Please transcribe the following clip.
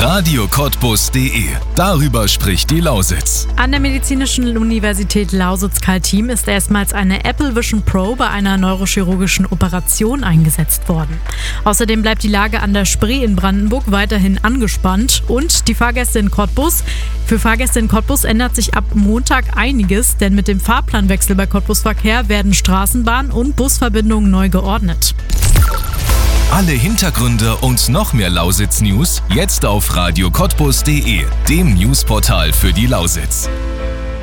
radiocottbus.de. Darüber spricht die Lausitz. An der Medizinischen Universität Lausitz-Kaltim ist erstmals eine Apple Vision Pro bei einer neurochirurgischen Operation eingesetzt worden. Außerdem bleibt die Lage an der Spree in Brandenburg weiterhin angespannt und für Fahrgäste in Cottbus ändert sich ab Montag einiges, denn mit dem Fahrplanwechsel bei Cottbus Verkehr werden Straßenbahn- und Busverbindungen neu geordnet. Alle Hintergründe und noch mehr Lausitz-News jetzt auf radiocottbus.de, dem Newsportal für die Lausitz.